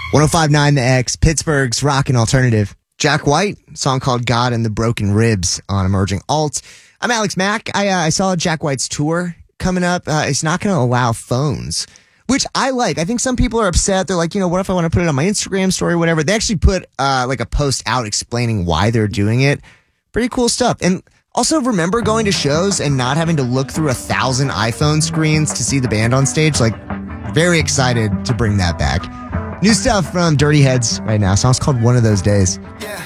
105.9 The X, Pittsburgh's rockin' alternative. Jack White, song called God and the Broken Ribs on Emerging Alt. I'm Alex Mack. I saw Jack White's tour coming up. It's not going to allow phones, which I like. I think some people are upset. They're like, what if I want to put it on my Instagram story, whatever. They actually put like a post out explaining why they're doing it. Pretty cool stuff. And also remember going to shows and not having to look through 1,000 iPhone screens to see the band on stage. Like, very excited to bring that back. New stuff from Dirty Heads right now. Song's called One of Those Days. Yeah.